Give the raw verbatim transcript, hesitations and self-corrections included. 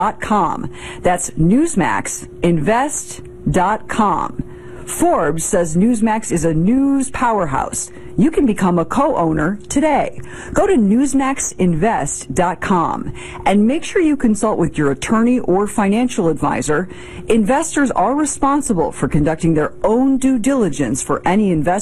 dot com. That's Newsmax Invest dot com. Forbes says Newsmax is a news powerhouse. You can become a co-owner today. Go to Newsmax Invest dot com and make sure you consult with your attorney or financial advisor. Investors are responsible for conducting their own due diligence for any investment.